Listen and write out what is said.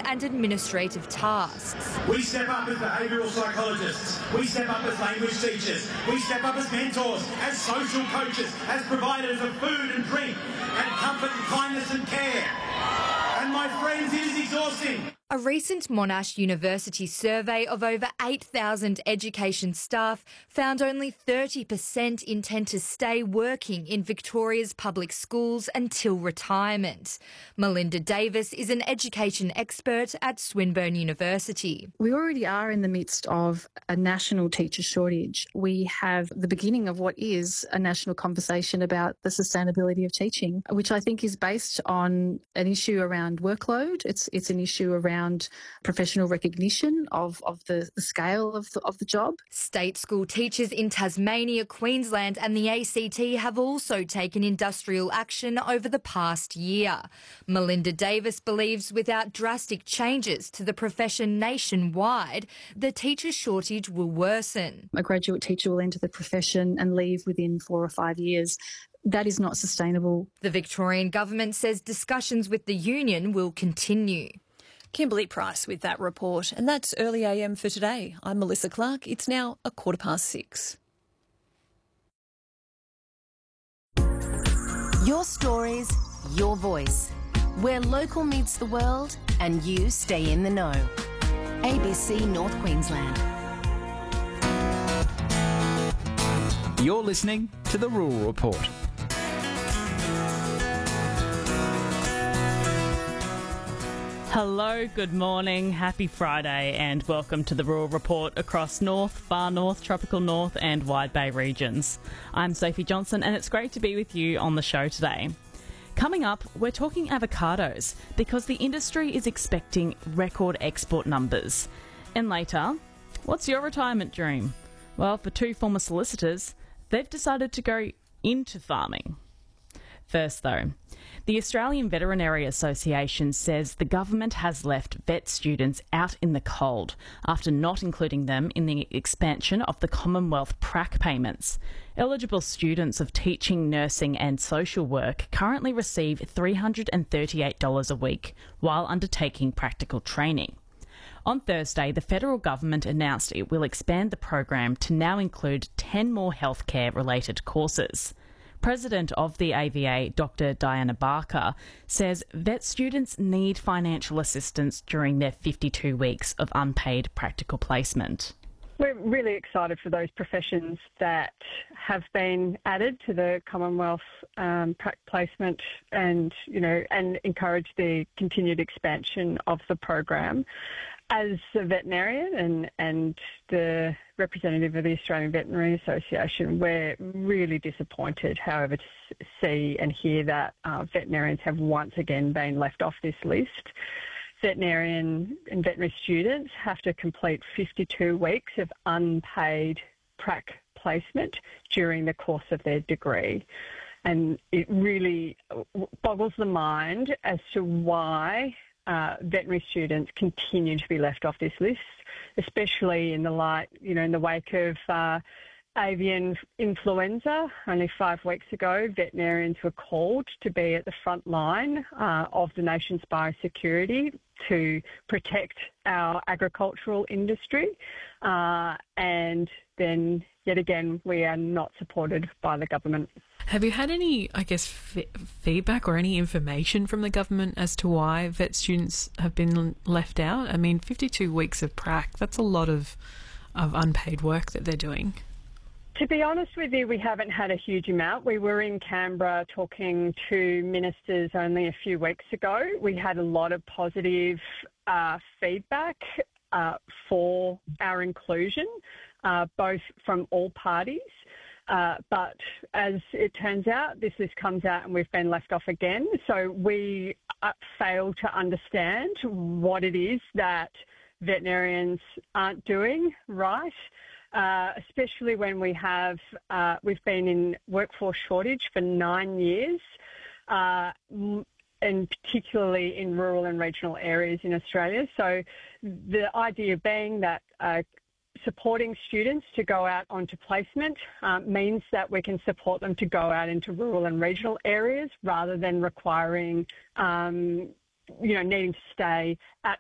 and administrative tasks. We step up as behavioural psychologists. We step up as language teachers. We step up as mentors, as social coaches, as providers of food and drink, and comfort and kindness and care. And my friends, it is exhausting. A recent Monash University survey of over 8,000 education staff found only 30% intend to stay working in Victoria's public schools until retirement. Melinda Davis is an education expert at Swinburne University. We already are in the midst of a national teacher shortage. We have the beginning of what is a national conversation about the sustainability of teaching, which I think is based on an issue around workload. It's an issue around professional recognition of the scale of the job. State school teachers in Tasmania, Queensland and the ACT have also taken industrial action over the past year. Melinda Davis believes without drastic changes to the profession nationwide, the teacher shortage will worsen. A graduate teacher will enter the profession and leave within 4 or 5 years. That is not sustainable. The Victorian government says discussions with the union will continue. Kimberly Price with that report. And that's Early AM for today. I'm Melissa Clark. It's now 6:15. Your stories, your voice. Where local meets the world and you stay in the know. ABC North Queensland. You're listening to The Rural Report. Hello, good morning, happy Friday and welcome to the Rural Report across North, Far North, Tropical North and Wide Bay regions. I'm Sophie Johnson and it's great to be with you on the show today. Coming up, we're talking avocados because the industry is expecting record export numbers. And later, what's your retirement dream? Well, for two former solicitors, they've decided to go into farming. First though, the Australian Veterinary Association says the government has left vet students out in the cold after not including them in the expansion of the Commonwealth PRAC payments. Eligible students of teaching, nursing and social work currently receive $338 a week while undertaking practical training. On Thursday, the federal government announced it will expand the program to now include 10 more healthcare-related courses. President of the AVA, Dr. Diana Barker, says vet students need financial assistance during their 52 weeks of unpaid practical placement. We're really excited for those professions that have been added to the Commonwealth prac placement and encourage the continued expansion of the program. As a veterinarian and the representative of the Australian Veterinary Association, we're really disappointed, however, to see and hear that veterinarians have once again been left off this list. Veterinarian and veterinary students have to complete 52 weeks of unpaid prac placement during the course of their degree. And it really boggles the mind as to why veterinary students continue to be left off this list, especially in the wake of avian influenza. Only 5 weeks ago, veterinarians were called to be at the front line of the nation's biosecurity to protect our agricultural industry. And then, yet again, we are not supported by the government. Have you had any, feedback or any information from the government as to why vet students have been left out? I mean, 52 weeks of prac, that's a lot of unpaid work that they're doing. To be honest with you, we haven't had a huge amount. We were in Canberra talking to ministers only a few weeks ago. We had a lot of positive feedback for our inclusion, both from all parties. But as it turns out, this list comes out and we've been left off again. So we fail to understand what it is that veterinarians aren't doing right, especially when we've been in workforce shortage for 9 years, and particularly in rural and regional areas in Australia. So the idea being that supporting students to go out onto placement means that we can support them to go out into rural and regional areas rather than requiring, needing to stay at